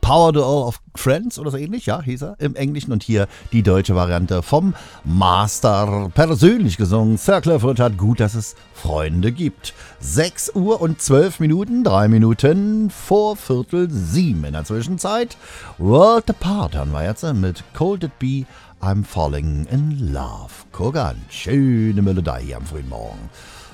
Power Duel of Friends oder so ähnlich, ja, hieß er im Englischen. Und hier die deutsche Variante vom Master, persönlich gesungen. Sir Clifford hat gut, dass es Freunde gibt. 6 Uhr und 12 Minuten, 3 Minuten vor 6:45 in der Zwischenzeit. World Apart haben wir jetzt mit Cold It Be, I'm Falling in Love. Guck an, schöne Melodie hier am frühen Morgen.